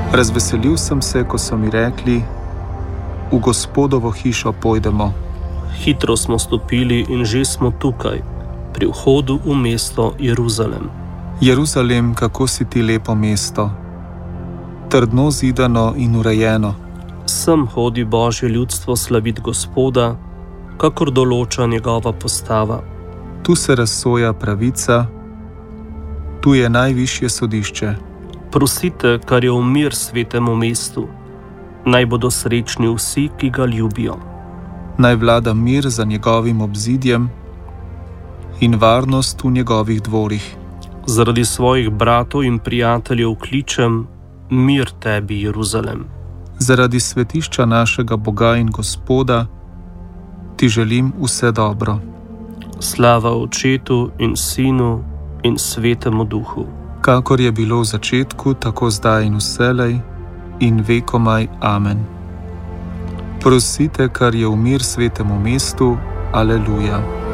Razveselil sem se, ko so mi rekli: v Gospodovo hišo pojdemo. Hitro smo stopili in že smo tukaj, pri vhodu v mesto Jeruzalem. Jeruzalem, kako si ti lepo mesto, trdno zidano in urejeno. Sem hodi Božje ljudstvo slavit Gospoda, kakor določa njegova postava. Tu se razsoja pravica, tu je najvišje sodišče. Prosite, kar je v mir svetemu mestu. Naj bodo srečni vsi, ki ga ljubijo. Naj vlada mir za njegovim obzidjem in varnost v njegovih dvorih. Zaradi svojih bratov in prijateljev kličem: mir tebi, Jeruzalem. Zaradi svetišča našega Boga in Gospoda ti želim vse dobro. Slava Očetu in Sinu in Svetemu Duhu. Kakor je bilo v začetku, tako zdaj in vselej in vekomaj. Amen. Prosite, kar je v mir svetemu mestu. Aleluja.